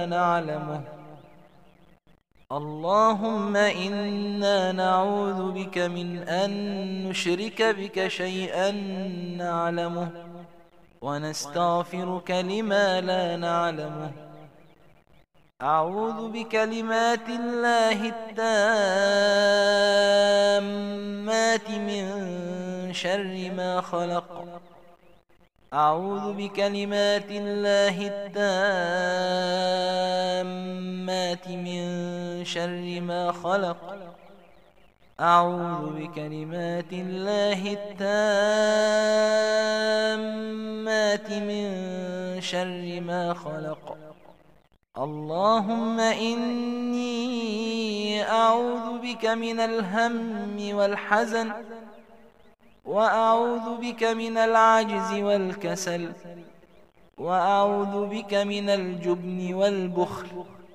نعلمه. اللهم إنا نعوذ بك من أن نشرك بك شيئا نعلمه ونستغفرك لما لا نعلمه. أعوذ بكلمات الله التامات من شر ما خلق. أعوذ بكلمات الله التامات من شر ما خلق. أعوذ بكلمات الله التامات من شر ما خلق. اللهم إني أعوذ بك من الهم والحزن، وأعوذ بك من العجز والكسل، وأعوذ بك من الجبن والبخل.